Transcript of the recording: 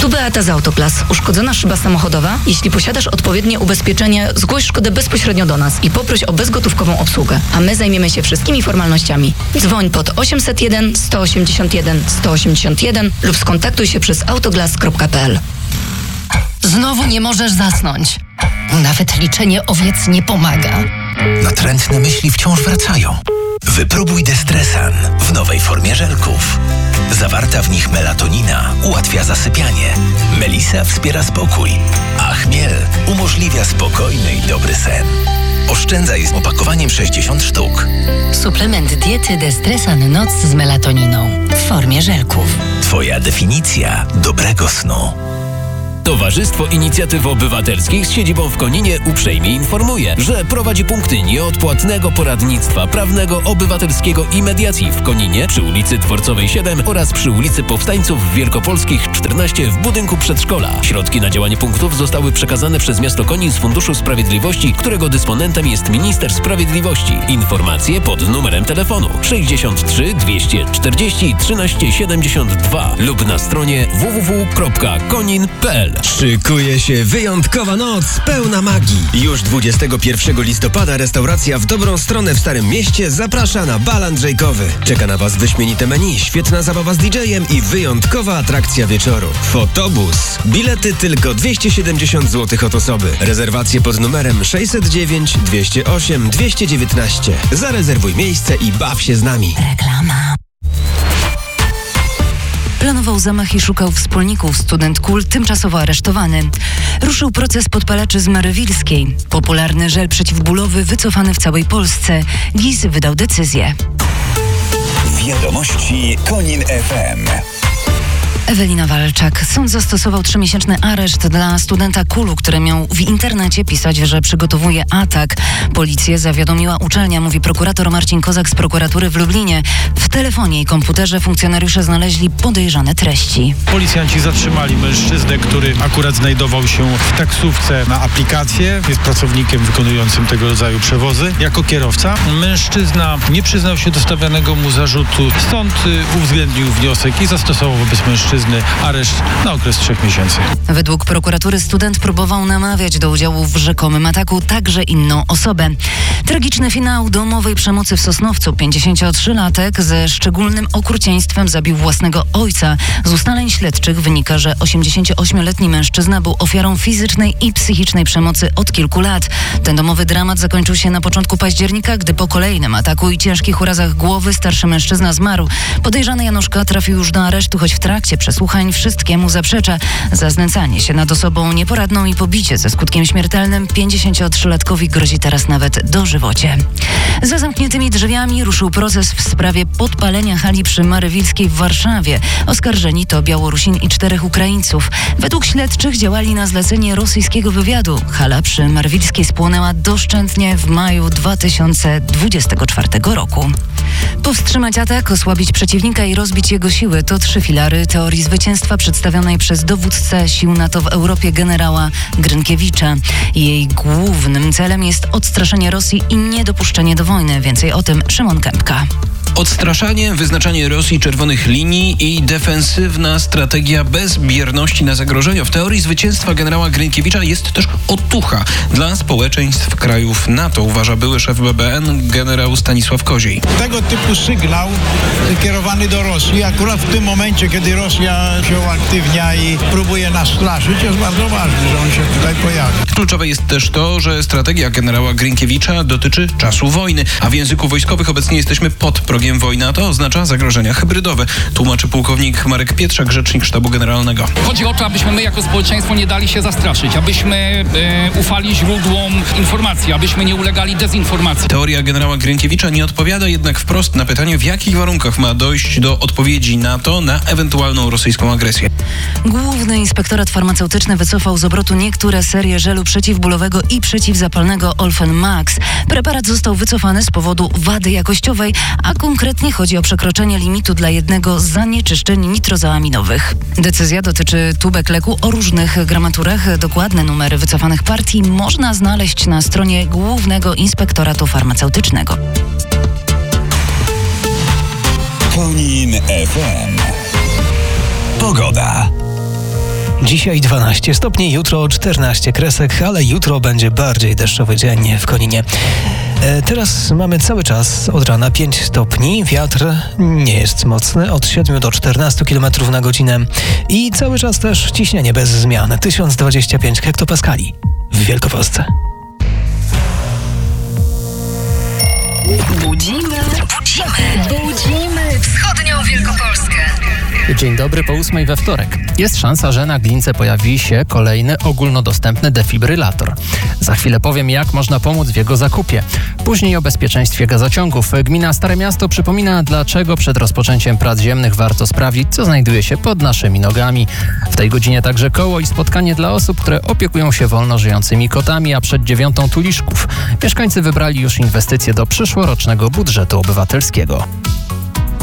Tu Beata z Autoglas. Uszkodzona szyba samochodowa? Jeśli posiadasz odpowiednie ubezpieczenie, zgłoś szkodę bezpośrednio do nas i poproś o bezgotówkową obsługę, a my zajmiemy się wszystkimi formalnościami. Dzwoń pod 801 181 181 lub skontaktuj się przez autoglas.pl. Znowu nie możesz zasnąć. Nawet liczenie owiec nie pomaga. Natrętne myśli wciąż wracają. Wypróbuj Destresan w nowej formie żelków. Zawarta w nich melatonina ułatwia zasypianie. Melisa wspiera spokój, a chmiel umożliwia spokojny i dobry sen. Oszczędzaj z opakowaniem 60 sztuk. Suplement diety Destresan Noc z melatoniną w formie żelków. Twoja definicja dobrego snu. Towarzystwo Inicjatyw Obywatelskich z siedzibą w Koninie uprzejmie informuje, że prowadzi punkty nieodpłatnego poradnictwa prawnego, obywatelskiego i mediacji w Koninie przy ulicy Dworcowej 7 oraz przy ulicy Powstańców Wielkopolskich 14 w budynku przedszkola. Środki na działanie punktów zostały przekazane przez miasto Konin z Funduszu Sprawiedliwości, którego dysponentem jest Minister Sprawiedliwości. Informacje pod numerem telefonu 63 240 13 72 lub na stronie www.konin.pl. Szykuje się wyjątkowa noc pełna magii. Już 21 listopada restauracja w Dobrą Stronę w Starym Mieście zaprasza na bal Andrzejkowy. Czeka na Was wyśmienite menu, świetna zabawa z DJ-em i wyjątkowa atrakcja wieczoru. Fotobus. Bilety tylko 270 zł od osoby. Rezerwacje pod numerem 609 208 219. Zarezerwuj miejsce i baw się z nami. Reklama. Planował zamach i szukał wspólników. Student KUL tymczasowo aresztowany. Ruszył proces podpalaczy z Marywilskiej. Popularny żel przeciwbólowy wycofany w całej Polsce. GIS wydał decyzję. Wiadomości Konin FM. Ewelina Walczak. Sąd zastosował 3-miesięczny areszt dla studenta KUL-u, który miał w internecie pisać, że przygotowuje atak. Policję zawiadomiła uczelnia, mówi prokurator Marcin Kozak z prokuratury w Lublinie. W telefonie i komputerze funkcjonariusze znaleźli podejrzane treści. Policjanci zatrzymali mężczyznę, który akurat znajdował się w taksówce na aplikację. Jest pracownikiem wykonującym tego rodzaju przewozy. Jako kierowca mężczyzna nie przyznał się do stawianego mu zarzutu. Sąd uwzględnił wniosek i zastosował wobec mężczyzny areszt na okres 3 miesięcy. Według prokuratury student próbował namawiać do udziału w rzekomym ataku także inną osobę. Tragiczny finał domowej przemocy w Sosnowcu. 53-latek ze szczególnym okrucieństwem zabił własnego ojca. Z ustaleń śledczych wynika, że 88-letni mężczyzna był ofiarą fizycznej i psychicznej przemocy od kilku lat. Ten domowy dramat zakończył się na początku października, gdy po kolejnym ataku i ciężkich urazach głowy starszy mężczyzna zmarł. Podejrzany Janusz K. trafił już do aresztu, choć w trakcie przesłuchań wszystkiemu zaprzecza. Za znęcanie się nad osobą nieporadną i pobicie ze skutkiem śmiertelnym 53-latkowi grozi teraz nawet dożywocie. Za zamkniętymi drzwiami ruszył proces w sprawie podpalenia hali przy Marywilskiej w Warszawie. Oskarżeni to Białorusin i 4 Ukraińców. Według śledczych działali na zlecenie rosyjskiego wywiadu. Hala przy Marywilskiej spłonęła doszczętnie w maju 2024 roku. Powstrzymać atak, osłabić przeciwnika i rozbić jego siły to 3 filary teorii zwycięstwa przedstawionej przez dowódcę sił NATO w Europie generała Grynkiewicza. Jej głównym celem jest odstraszenie Rosji i niedopuszczenie do wojny. Więcej o tym Szymon Kępka. Odstraszanie, wyznaczanie Rosji czerwonych linii i defensywna strategia bez bierności na zagrożenia. W teorii zwycięstwa generała Grynkiewicza jest też otucha dla społeczeństw krajów NATO, uważa były szef BBN generał Stanisław Koziej. Tego typu sygnał kierowany do Rosji, akurat w tym momencie, kiedy Rosja się uaktywnia i próbuje nas straszyć, jest bardzo ważny, że on się tutaj pojawi. Kluczowe jest też to, że strategia generała Grynkiewicza dotyczy czasu wojny, a w języku wojskowych obecnie jesteśmy pod progiem wojny, a to oznacza zagrożenia hybrydowe, tłumaczy pułkownik Marek Pietrzak, rzecznik sztabu generalnego. Chodzi o to, abyśmy my jako społeczeństwo nie dali się zastraszyć, abyśmy ufali źródłom informacji, abyśmy nie ulegali dezinformacji. Teoria generała Grynkiewicza nie odpowiada jednak wprost na pytanie, w jakich warunkach ma dojść do odpowiedzi NATO na ewentualną rosyjską agresję. Główny Inspektorat Farmaceutyczny wycofał z obrotu niektóre serie żelu przeciwbólowego i przeciwzapalnego Olfen Max. Preparat został wycofany z powodu wady jakościowej, a konkretnie chodzi o przekroczenie limitu dla jednego z zanieczyszczeń nitrozoaminowych. Decyzja dotyczy tubek leku o różnych gramaturach. Dokładne numery wycofanych partii można znaleźć na stronie Głównego Inspektoratu Farmaceutycznego. Konin FM. Pogoda. Dzisiaj 12 stopni, jutro 14 kresek, ale jutro będzie bardziej deszczowy dzień w Koninie. Teraz mamy cały czas od rana 5 stopni, wiatr nie jest mocny, od 7 do 14 km na godzinę i cały czas też ciśnienie bez zmian, 1025 hektopaskali w Wielkopolsce. Budzimy wschodnią Wielkopolskę. Dzień dobry, po 8 we wtorek. Jest szansa, że na Glince pojawi się kolejny ogólnodostępny defibrylator. Za chwilę powiem, jak można pomóc w jego zakupie. Później o bezpieczeństwie gazociągów. Gmina Stare Miasto przypomina, dlaczego przed rozpoczęciem prac ziemnych warto sprawdzić, co znajduje się pod naszymi nogami. W tej godzinie także koło i spotkanie dla osób, które opiekują się wolno żyjącymi kotami, a przed 9 tuliszków. Mieszkańcy wybrali już inwestycje do przyszłorocznego budżetu obywatelskiego.